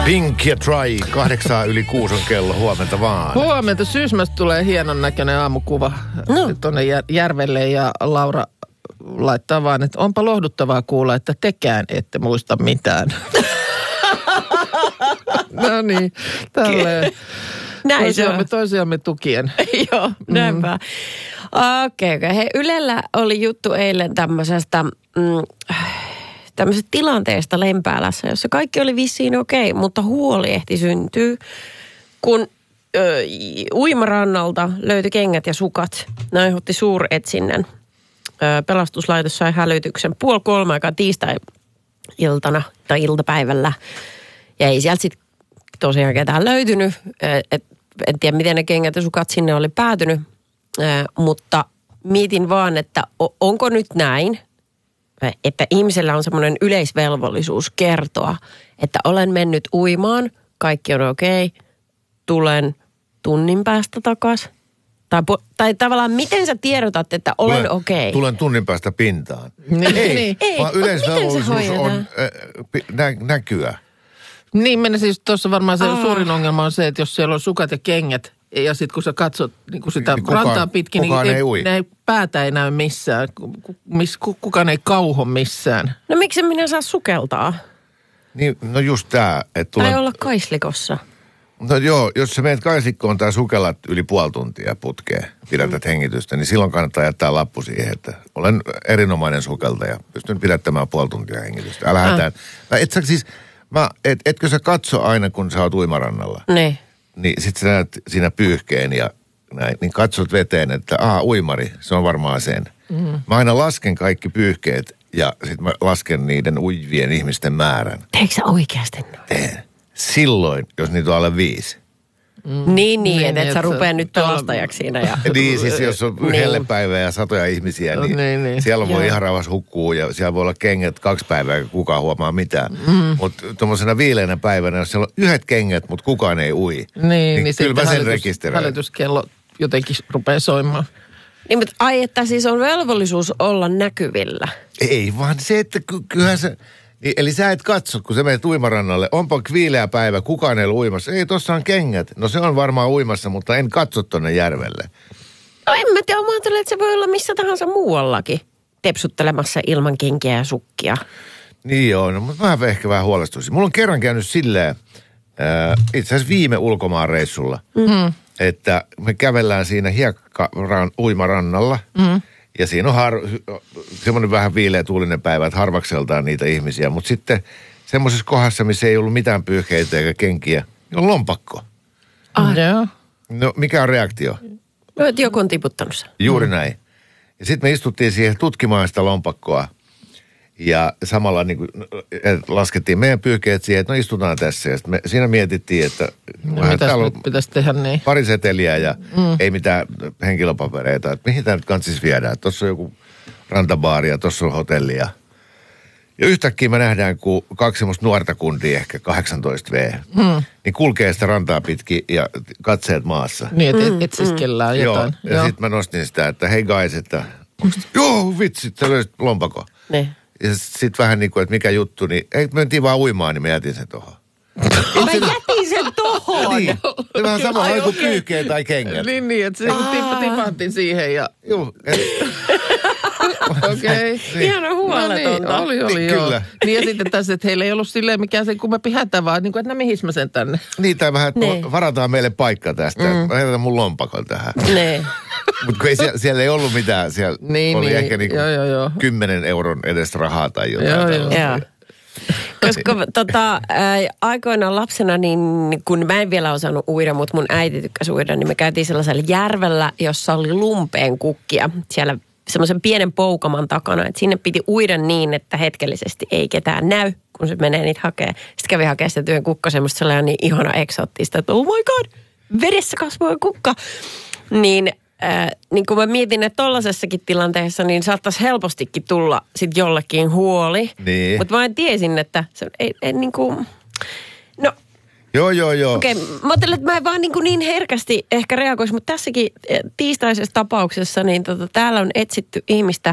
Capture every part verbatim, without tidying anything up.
Pink ja Try, kahdeksaa yli kuusi on kello, huomenta vaan. Huomenta, Syysmästä tulee hienon näköinen aamukuva no. tuonne Järvelle ja Laura laittaa vaan, että onpa lohduttavaa kuulla, että tekään ette muista mitään. No niin, tälleen. Näin toisiamme, toisiamme tukien. Joo, näinpä. Mm. Okei, okay, okay. Hei, Ylellä oli juttu eilen tämmöisestä, mm, tämmöisestä tilanteesta Lempäälässä, jossa kaikki oli vissiin okei, okay, mutta huoli ehti syntyy, kun ö, uimarannalta löytyi kengät ja sukat. Ne aiheutti suuretsinnän. Ö, pelastuslaitos sai hälytyksen puoli kolme aikaa tiistai-iltana tai iltapäivällä. Ja ei sieltä sitten tosiaan ketään löytynyt. Et, en tiedä, miten ne kengät ja sukat sinne oli päätynyt. Ää, mutta mietin vaan, että onko nyt näin, että ihmisellä on semmoinen yleisvelvollisuus kertoa, että olen mennyt uimaan, kaikki on okei, okay, tulen tunnin päästä takaisin. Tai, tai tavallaan miten sä tiedotat, että olen okei? Okay? Tulen tunnin päästä pintaan. Niin, ei, niin. ei, vaan yleisvelvollisuus on äh, nä, näkyä. Niin, mennä siis tuossa varmaan se Aa. suurin ongelma on se, että jos siellä on sukat ja kengät, ja sitten kun sä katsot niin kun sitä niin kukaan, rantaa pitkin, niin ei, ne ei, päätä ei näy missään. Mis, kukaan ei kauho missään. No miksi minä saa sukeltaa? Niin, no just tää. Että tai tulen... olla kaislikossa. No joo, jos sä menet kaislikkoon tai sukellat yli puoli tuntia putkeen, pidätät mm. hengitystä, niin silloin kannattaa jättää lappu siihen, että olen erinomainen sukeltaja. Pystyn pidättämään puoli tuntia hengitystä. Älä hätään. Äh. Et sä siis, mä, et, etkö sä katso aina, kun sä oot uimarannalla? Niin. Niin sit sä näet siinä pyyhkeen ja näin, niin katsot veteen, että aha, uimari, se on varmaan sen. Mm. Mä aina lasken kaikki pyyhkeet ja sit mä lasken niiden uivien ihmisten määrän. Teekö sä oikeasti? Teen. Silloin, jos niitä on alle viisi. Mm. Niin, niin, että et sä rupea nyt pelastajaksi siinä. Ja... niin, siis jos on niin. hellepäivä ja satoja ihmisiä, niin, niin, niin. siellä voi Joo. ihan rauhassa hukkuu ja siellä voi olla kengät kaksi päivää, eikä kukaan huomaa mitään. Mm. Mutta tuommoisena viileänä päivänä, jos siellä on yhdet kengät, mutta kukaan ei ui, niin, niin, niin kyllä mä sen rekisteröin. Hälytyskello jotenkin rupeaa soimaan. Niin, mutta ai, että siis on velvollisuus olla näkyvillä. Ei, vaan se, että ky- kyllähän se... Eli sä et katso, kun sä menet uimarannalle, onpa viileä päivä, kukaan ei ole uimassa. Ei, tossa on kengät. No se on varmaan uimassa, mutta en katso tonne järvelle. No en mä tiedä, mä ajattelen, että se voi olla missä tahansa muuallakin tepsuttelemassa ilman kenkiä ja sukkia. Niin joo, no mutta mä ehkä vähän huolestuisin. Mulla on kerran käynyt silleen, äh, itse asiassa viime ulkomaanreissulla, mm-hmm. että me kävellään siinä hiekka-uimarannalla. Mm-hmm. Ja siinä on har, semmoinen vähän viileä tuulinen päivä, että harvakseltaan niitä ihmisiä. Mutta sitten semmoisessa kohdassa, missä ei ollut mitään pyyhkeitä eikä kenkiä, niin on lompakko. Ah, joo. No mikä on reaktio? No, että joku on tiputtanut sen. Juuri mm. näin. Ja sitten me istuttiin siihen tutkimaan sitä lompakkoa. Ja samalla niin kuin, laskettiin meidän pyyhkeet siihen, että no istutaan tässä. Ja me siinä mietittiin, että no, täällä on pitäisi tehdä niin. Pari seteliä ja mm. ei mitään henkilöpapereita. Että mihin tämä nyt kansis viedään? Tuossa on joku rantabaari ja tuossa on hotelli. Ja, ja yhtäkkiä me nähdään, kun kaksi semmoista nuorta kundia, ehkä kahdeksantoista vuotias, mm. niin kulkee sitä rantaa pitkin ja katseet maassa. Niin, että mm. etsiskellään jotain. Joo, ja sitten mä nostin sitä, että hei guys, että joo vitsi, sä löysit lompako. Ne. Ja sitten vähän niin kuin, että mikä juttu, niin ei, me mentiin vaan uimaan, niin mä jätin sen tohon. Mä jätin sen tohon? Niin, se vähän sama kuin okay. pyyhkeen tai kengät. Niin, niin, että se tippa tipahtiin siihen ja... Joo. Okei. Okay. Ihana huoletonta. No niin, oli, oli, joo. Kyllä. Niin ja sitten tässä, että heillä ei ollut silleen mikään sen kummempi hätä, vaan niin kuin, että no mihin mä sen tänne. Niin, tai vähän, että varataan meille paikka tästä. Mm. Mä heitän mun lompakon tähän. Ne. Mutta kun siellä, siellä ei ollut mitään, siellä niin, oli niin. ehkä niinku joo, joo, joo. kymmenen euron edestä rahaa tai jotain. Joo, joo. joo. Koska tota, ää, aikoinaan lapsena, niin kun mä en vielä osannut uida, mutta mun äiti tykkäsi uida, niin me käytiin sellaisella järvellä, jossa oli lumpeen kukkia siellä semmoisen pienen poukaman takana, että sinne piti uida niin, että hetkellisesti ei ketään näy, kun se menee niitä hakee. Sitten kävi hakea sitä työn kukka, semmoista sellainen niin ihana eksoottista, että oh my god, vedessä kasvoi kukka. Niin, äh, niin kun mä mietin, että tollasessakin tilanteessa, niin saattaisi helpostikin tulla sit jollekin huoli. Niin. Mutta mä en tiesin, että se ei, ei niin kuin, no. Joo, joo, joo. Okei, okay, mä ajattelin, että mä en vaan niin, niin herkästi ehkä reagoisi, mutta tässäkin tiistaisessa tapauksessa, niin tota, täällä on etsitty ihmistä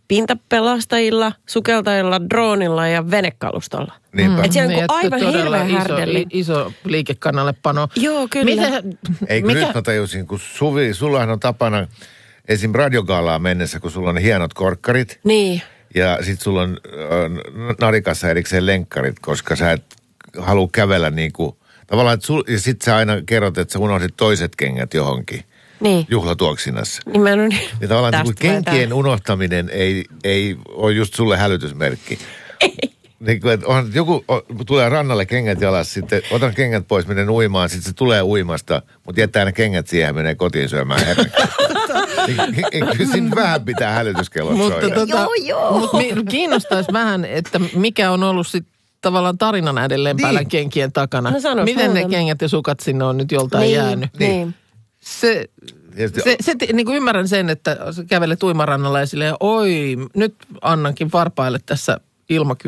pintapelastajilla, sukeltajilla, droonilla ja venekalustolla. Niinpä. Että siellä on Niin, niin aivan hirveä härdelli. Iso, iso liikekannallepano. Joo, kyllä. Miten, Ei, mikä? nyt mä tajusin, kun Suvi, sullahan on tapana esim. Radiogaalaan mennessä, kun sulla on ne hienot korkkarit. Niin. Ja sit sulla on äh, narikassa erikseen lenkkarit, koska sä et halua kävellä niinku, tavallaan, että sul, ja sit sä aina kerrot, että sä unohdit toiset kengät johonkin. Niin. Juhlatuoksinassa. Niin mä en ole niin tavallaan niin kenkien unohtaminen ei, ei ole just sulle hälytysmerkki. Ei. Niin kuin, että on, joku on, tulee rannalle kengät jalassa, sitten otan kengät pois, menen uimaan, sitten se tulee uimasta, mutta jättää ne kengät siihen ja menee kotiin syömään hernekästä. Kyllä siinä vähän pitää hälytyskellot mutta soida. Tota, joo, joo. Mutta kiinnostaisi vähän, että mikä on ollut sitten tavallaan tarina näiden Lempäälän niin. kenkien takana. No sanois miten muuten. ne kengät ja sukat sinne on nyt joltain niin, jäänyt. Niin. Se, se, se niin kuin ymmärrän sen, että kävelet uimarannalla ja silleen, oi, nyt annankin varpaille tässä ilmakyydessä.